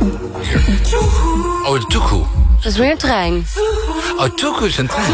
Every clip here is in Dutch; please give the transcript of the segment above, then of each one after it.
Hier. Oh, Tuku. Dat is weer een trein. Oh, Tuku is een trein.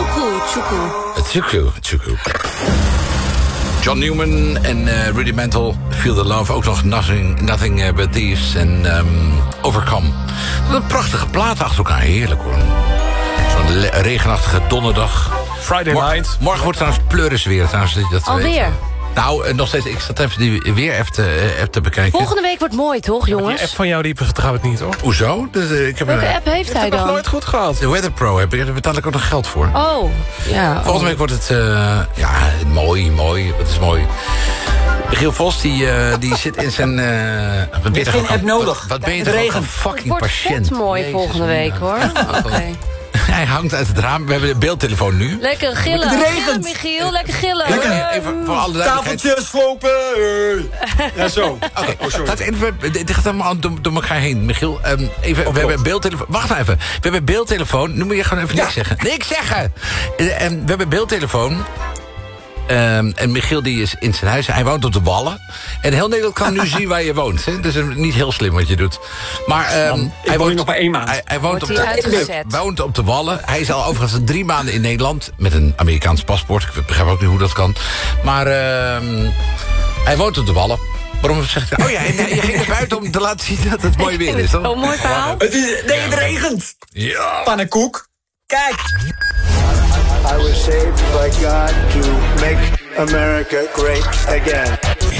Tuku. John Newman en Rudimental, Feel the Love. Ook nog Nothing But Thieves en Overcome. Wat een prachtige plaat achter elkaar. Heerlijk hoor. Zo'n regenachtige donderdag. Friday night. Morgen wordt trouwens pleuris weer. Alweer? Nou, nog steeds. Ik zat even die weer even te bekijken. Volgende week wordt mooi, toch, jongens? Die app van jou die vertrouwt niet, hoor. Hoezo? Welke app heeft hij Ik heb nog dan? nooit goed gehad. De Weather Pro heb ik. Daar betaal ik ook nog geld voor. Oh, ja. Volgende week wordt het... mooi. Wat is mooi. Michiel Vos, die zit in zijn... Je hebt geen app nodig. Wat ben je Het toch ook regent. een fucking Het wordt patiënt. vet mooi Jezus, volgende week, hoor. Oké. Hij hangt uit het raam. We hebben de beeldtelefoon nu. Lekker gillen. Het regent. Gillen, Michiel. Lekker gillen. Even voor alle duidelijkheid. Tafeltjes slopen. Ja, zo. Oké, dit gaat allemaal door elkaar heen, Michiel. We hebben een beeldtelefoon. Wacht nou even. We hebben een beeldtelefoon. Nu moet je gewoon even niks zeggen. Niks zeggen! We hebben een beeldtelefoon. En Michiel die is in zijn huis. Hij woont op de Wallen. En heel Nederland kan nu zien waar je woont. Hè? Dat is niet heel slim wat je doet. Maar ik woon hier nog maar 1 maand. Hij woont, Wordt op de Wallen. Hij is al overigens 3 maanden in Nederland. Met een Amerikaans paspoort. Ik begrijp ook niet hoe dat kan. Maar hij woont op de Wallen. Waarom zegt hij... Oh ja, je ging naar buiten om te laten zien dat het mooi weer is. Toch? Oh, mooi verhaal. Het regent. Ja. Pannenkoek. Kijk. I was saved by God to make America great again.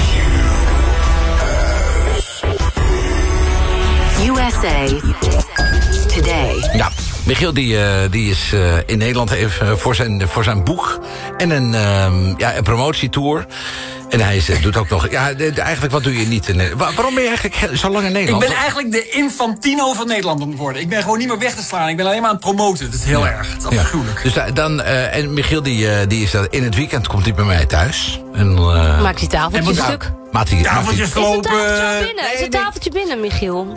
USA Today. Ja, Michiel die is in Nederland even voor zijn boek en een promotietour. En hij doet ook nog... Ja, eigenlijk, wat doe je niet? Waarom ben je eigenlijk zo lang in Nederland? Ik ben eigenlijk de Infantino van Nederland aan het worden. Ik ben gewoon niet meer weg te slaan. Ik ben alleen maar aan het promoten. Dat is heel erg. Dat is afschuwelijk. Dus en Michiel die is in het weekend komt hij bij mij thuis. En, Maakt die tafeltje stuk. Tafeltjes Is het slopen. tafeltje binnen? Is het tafeltje binnen, Michiel?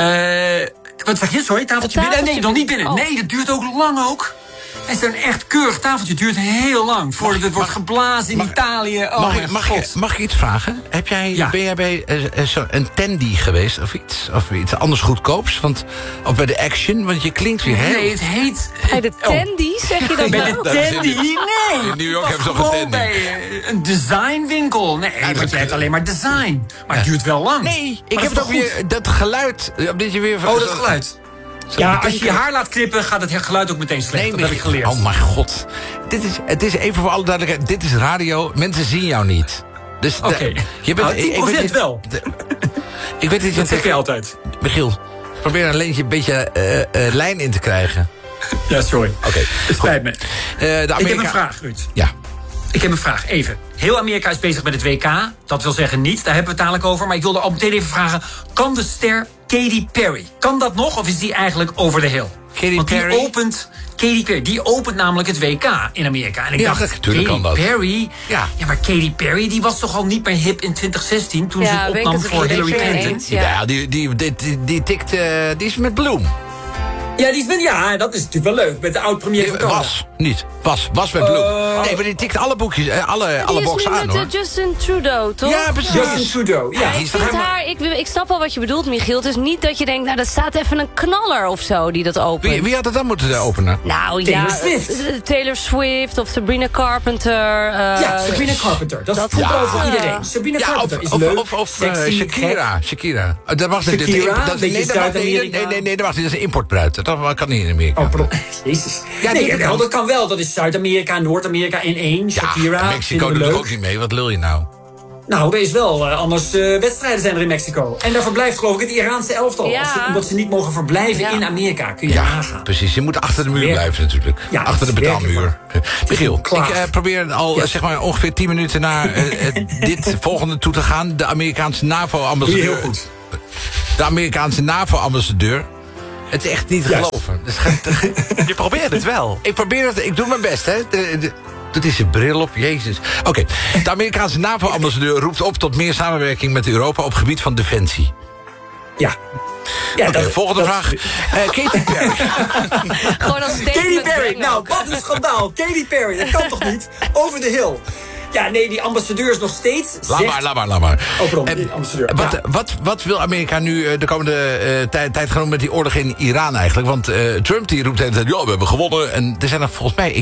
Wat zeg je? Sorry, tafeltje binnen? Nee, nog niet binnen. Oh. Nee, dat duurt ook lang ook. Het is een echt keurig tafeltje. Het duurt heel lang voordat het wordt geblazen in Italië. Oh, mag ik iets vragen? Ben jij bij een Tandy geweest of iets anders goedkoops? Of bij de Action? Want je klinkt weer heel... Nee, het heet... Bij de Tandy, zeg je dat Bij nou? de Tandy? Nee. In New York hebben ze ook gewoon een Tandy. bij een designwinkel. Nee, want je hebt alleen maar design. Maar het duurt wel lang. Nee, ik Maar heb dat ook is weer dat geluid. Dat je weer, Oh, dat geluid. Ja, als je je haar laat knippen, gaat het geluid ook meteen slecht. Dat heb ik geleerd. Oh mijn god. Het is even voor alle duidelijkheid. Dit is radio. Mensen zien jou niet. Dus Oké. Je bent... Ik weet wel. Ik weet Dat zeg je altijd. Michiel, probeer alleen een beetje lijn in te krijgen. Ja, sorry. Oké. Het spijt me. Ik heb een vraag, Ruud. Ja. Ik heb een vraag, even. Heel Amerika is bezig met het WK. Dat wil zeggen niet, daar hebben we het dadelijk over. Maar ik wilde al meteen even vragen... kan de ster Katy Perry, kan dat nog? Of is die eigenlijk over de hill? Katy Perry, die opent namelijk het WK in Amerika. En ik dacht, natuurlijk kan dat. Perry... Ja, maar Katy Perry die was toch al niet meer hip in 2016... toen ze het opnam voor Hillary Clinton? Ja, die is met Bloem. Ja, dat is natuurlijk wel leuk. Met de oud-premier van Canada. Was met Bloem. Nee, maar die tikt alle boekjes, alle boxen aan, hoor. Die is nu met Justin Trudeau, toch? Ja, precies. Justin Trudeau, ja. Ik snap wel wat je bedoelt, Michiel. Het is niet dat je denkt, nou, dat staat even een knaller of zo die dat opent. Wie had het dan moeten openen? Nou, Taylor Swift of Sabrina Carpenter. Sabrina Carpenter. Dat is goed over iedereen. Sabrina Carpenter is leuk. Of Shakira. Dat mag niet. Nee, dat is een importbruid. Dat kan niet in Amerika. Oh, jezus. Ja, dat kan wel. Dat is Zuid-Amerika, Noord-Amerika in één. Shakira. Ja, Mexico doet er ook niet mee. Wat lul je nou? Nou, wees wel. Anders wedstrijden zijn er in Mexico. En daar verblijft geloof ik het Iraanse elftal. Ja. Omdat ze niet mogen verblijven in Amerika. Kun je nagaan. Precies. Je moet achter de muur blijven natuurlijk. Ja, achter de betaalmuur. Michiel, ik probeer al zeg maar ongeveer 10 minuten naar dit volgende toe te gaan. De Amerikaanse NAVO-ambassadeur. Heel goed. De Amerikaanse NAVO-ambassadeur. Het is echt niet te geloven. Je probeert het wel. Ik probeer het. Ik doe mijn best, hè. Dat is zijn bril op, jezus. Oké. De Amerikaanse NAVO-ambassadeur roept op tot meer samenwerking met Europa op gebied van defensie. Ja. Volgende vraag. Katy Perry. Gewoon als Katy Perry, nou, wat een schandaal. Katy Perry, dat kan toch niet? Over de hill. Ja, nee, die ambassadeur is nog steeds... Laat maar. Oh, pardon, die ambassadeur. Wat wil Amerika nu de komende tijd gaan doen met die oorlog in Iran eigenlijk? Want Trump die roept de hele tijd, ja, we hebben gewonnen. En er zijn er volgens mij,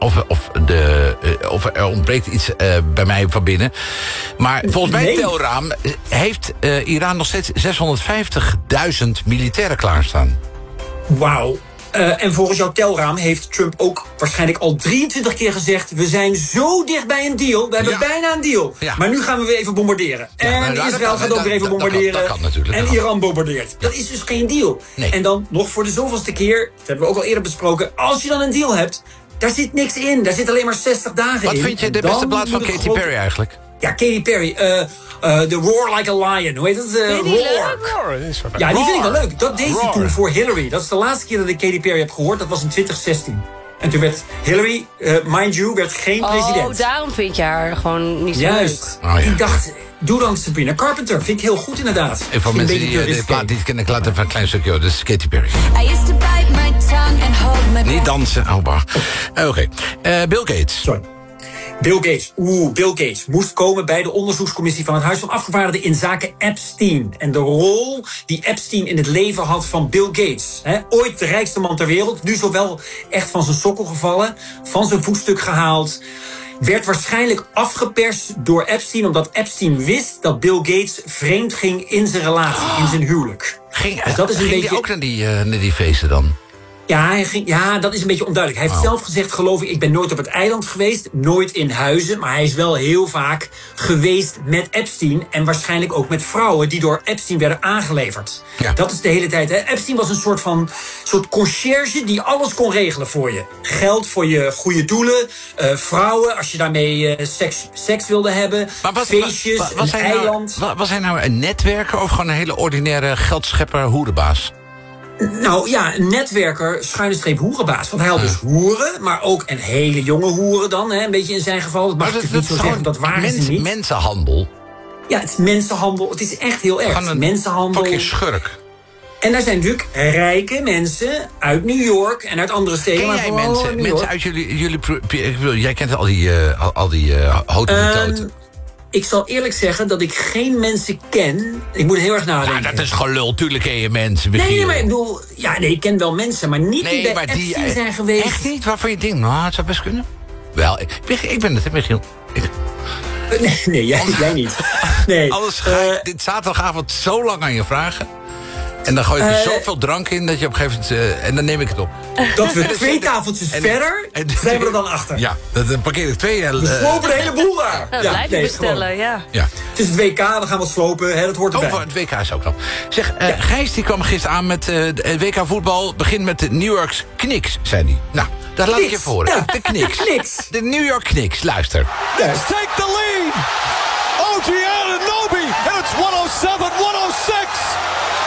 of er ontbreekt iets bij mij van binnen. Maar volgens mij, telraam, heeft Iran nog steeds 650.000 militairen klaarstaan. Wauw. En volgens jouw telraam heeft Trump ook waarschijnlijk al 23 keer gezegd... we zijn zo dicht bij een deal, we hebben bijna een deal. Ja. Maar nu gaan we weer even bombarderen. En Israël gaat ook weer even bombarderen. Dat kan natuurlijk. En Iran bombardeert. Dat is dus geen deal. Nee. En dan nog voor de zoveelste keer, dat hebben we ook al eerder besproken... als je dan een deal hebt, daar zit niks in. Daar zit alleen maar 60 dagen in. Wat vind je de beste plaats van Katy Perry eigenlijk? Ja, Katy Perry. The Roar Like a Lion. Hoe heet het? Roar. Ja, die vind ik wel leuk. Dat deed ze toen voor Hillary. Dat is de laatste keer dat ik Katy Perry heb gehoord. Dat was in 2016. En toen werd Hillary, mind you, werd geen president. Oh, daarom vind je haar gewoon niet zo Juist. leuk. Ik dacht, doe dan Sabrina Carpenter. Vind ik heel goed inderdaad. En voor mensen die de plaat niet kennen, ik laat even een klein stukje. Dat is Katy Perry. Niet dansen. Oké. Bill Gates. Sorry. Bill Gates moest komen bij de onderzoekscommissie van het Huis van Afgevaardigden in zaken Epstein. En de rol die Epstein in het leven had van Bill Gates. Ooit de rijkste man ter wereld, nu zowel echt van zijn sokkel gevallen, van zijn voetstuk gehaald. Werd waarschijnlijk afgeperst door Epstein, omdat Epstein wist dat Bill Gates vreemd ging in zijn relatie, in zijn huwelijk. Dus dat is een beetje... ook naar die feesten dan? Ja, dat is een beetje onduidelijk. Hij heeft zelf gezegd, geloof ik ben nooit op het eiland geweest. Nooit in huizen. Maar hij is wel heel vaak geweest met Epstein. En waarschijnlijk ook met vrouwen die door Epstein werden aangeleverd. Ja. Dat is de hele tijd. Hè. Epstein was een soort conciërge die alles kon regelen voor je. Geld voor je goede doelen. Vrouwen, als je daarmee seks wilde hebben. Feestjes, een eiland. Was hij nou een netwerker of gewoon een hele ordinaire geldschepper hoerenbaas? Nou ja, een netwerker, /streep hoerenbaas. Want hij had dus hoeren, maar ook een hele jonge hoeren dan. Een beetje in zijn geval. Dat mag ik niet zo zeggen, dat waren ze niet. Mensenhandel. Ja, het is mensenhandel. Het is echt heel erg. Van mensenhandel. Fucking schurk. En daar zijn natuurlijk rijke mensen uit New York en uit andere steden. Ken jij mensen uit jullie... Jij kent al die houten. Ik zal eerlijk zeggen dat ik geen mensen ken. Ik moet heel erg nadenken. Ja, dat is gelul. Tuurlijk ken je mensen. Nee, maar ik bedoel... Ja, nee, ik ken wel mensen, maar niet die bij Epstein zijn geweest. Echt niet? Waarvan je denkt, nou, het zou best kunnen. Wel, ik ben het, hè, Michiel. Nee, jij niet. Nee. Anders ga ik dit zaterdagavond zo lang aan je vragen. En dan gooi je er zoveel drank in dat je op een gegeven moment... en dan neem ik het op. Dat we 2 tafeltjes verder, zijn we er dan achter. Ja, dan parkeer ik 2... We slopen de hele boel daar. Blijf je bestellen, ja. Het is het WK, we gaan wat slopen, dat hoort erbij. Het WK is ook nog. Zeg, Gijs die kwam gisteren aan met het WK voetbal. Begint met de New York Knicks, zei hij. Nou, daar laat ik je voor. Ja. De Knicks. De New York Knicks, luister. Take the lead. OG Anunoby, and it's 107-106.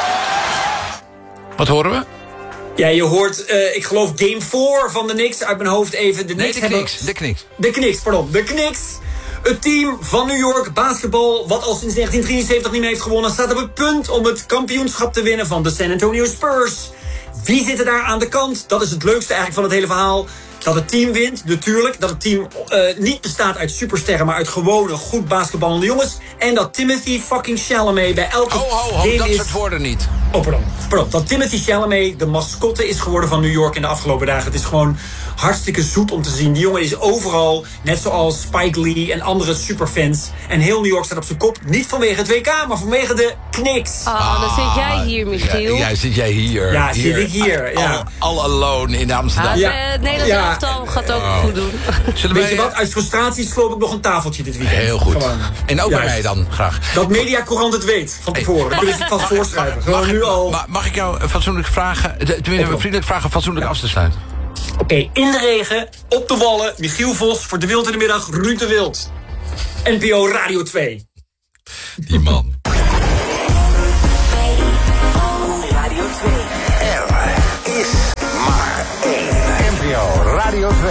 Wat horen we? Ja, je hoort, ik geloof game 4 van de Knicks. Uit mijn hoofd even. De Knicks. Het team van New York basketbal, wat al sinds 1973 niet meer heeft gewonnen, staat op het punt om het kampioenschap te winnen van de San Antonio Spurs. Wie zit er daar aan de kant? Dat is het leukste eigenlijk van het hele verhaal. Dat het team wint, natuurlijk. Dat het team niet bestaat uit supersterren, maar uit gewone, goed basketballende jongens. En dat Timothy fucking Chalamet bij elke game dat soort woorden niet. Oh, pardon. Dat Timothy Chalamet de mascotte is geworden van New York in de afgelopen dagen. Het is gewoon hartstikke zoet om te zien. Die jongen is overal, net zoals Spike Lee en andere superfans. En heel New York staat op zijn kop. Niet vanwege het WK, maar vanwege de Knicks. Dan zit jij hier, Michiel. Ja, zit jij hier. Ja, zit ik hier. Ja. All alone in Amsterdam. Het Nederlands elftal gaat ook goed doen. Weet je wat? Uit frustratie sloop ik nog een tafeltje dit weekend. Heel goed. Gewoon. En ook bij mij dan, graag. Dat Mediacourant het weet, van tevoren. Dan kunnen ze het vast voorschrijven. Gewoon nu al... Mag ik jou fatsoenlijk vragen, vriendelijk vragen fatsoenlijk af te sluiten? Oké, in de regen, op de wallen, Michiel Vos, voor De Wild in de Middag, Ruud de Wild. NPO Radio 2. Die man. Radio 2. Er is maar één. NPO Radio 2.